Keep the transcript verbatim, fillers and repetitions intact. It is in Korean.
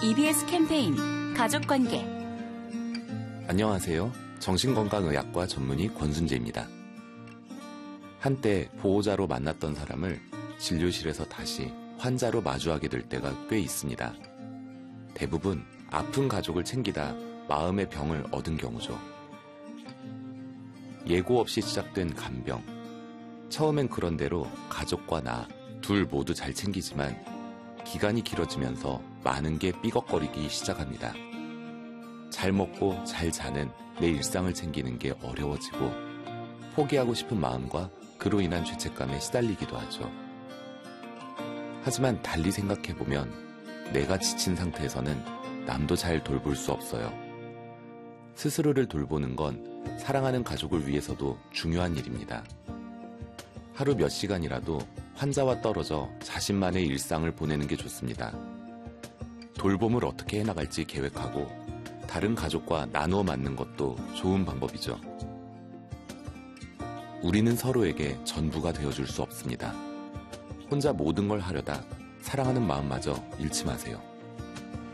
이비에스 캠페인 가족관계. 안녕하세요. 정신건강의학과 전문의 권순재입니다. 한때 보호자로 만났던 사람을 진료실에서 다시 환자로 마주하게 될 때가 꽤 있습니다. 대부분 아픈 가족을 챙기다 마음의 병을 얻은 경우죠. 예고 없이 시작된 간병. 처음엔 그런 대로 가족과 나 둘 모두 잘 챙기지만 기간이 길어지면서 많은 게 삐걱거리기 시작합니다. 잘 먹고 잘 자는 내 일상을 챙기는 게 어려워지고 포기하고 싶은 마음과 그로 인한 죄책감에 시달리기도 하죠. 하지만 달리 생각해보면 내가 지친 상태에서는 남도 잘 돌볼 수 없어요. 스스로를 돌보는 건 사랑하는 가족을 위해서도 중요한 일입니다. 하루 몇 시간이라도 환자와 떨어져 자신만의 일상을 보내는 게 좋습니다. 돌봄을 어떻게 해나갈지 계획하고 다른 가족과 나누어 맞는 것도 좋은 방법이죠. 우리는 서로에게 전부가 되어줄 수 없습니다. 혼자 모든 걸 하려다 사랑하는 마음마저 잃지 마세요.